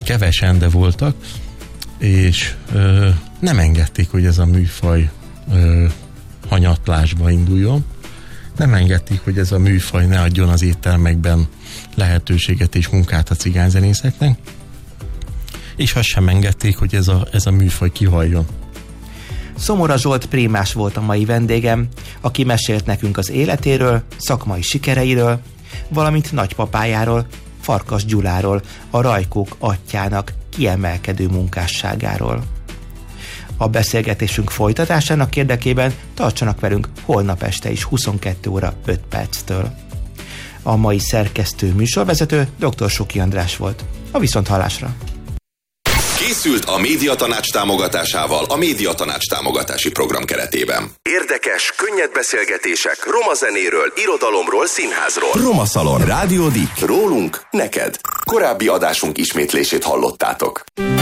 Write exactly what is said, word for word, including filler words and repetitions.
kevesen, de voltak, és ö, nem engedték, hogy ez a műfaj ö, hanyatlásba induljon. Nem engedték, hogy ez a műfaj ne adjon az éttermekben lehetőséget és munkát a cigányzenészeknek, és azt sem engedték, hogy ez a, ez a műfaj kihaljon. Szomora Zsolt prémás volt a mai vendégem, aki mesélt nekünk az életéről, szakmai sikereiről, valamint nagypapájáról, Farkas Gyuláról, a Rajkók atyjának kiemelkedő munkásságáról. A beszélgetésünk folytatásának érdekében tartsanak velünk holnap este is huszonkettő óra öt perctől. A mai szerkesztő műsorvezető dr. Suki András volt. A viszonthallásra! Készült a Médiatanács támogatásával a Médiatanács támogatási program keretében. Érdekes, könnyed beszélgetések roma zenéről, irodalomról, színházról. Roma Szalon. Rádió Dik. Rólunk, neked. Korábbi adásunk ismétlését hallottátok.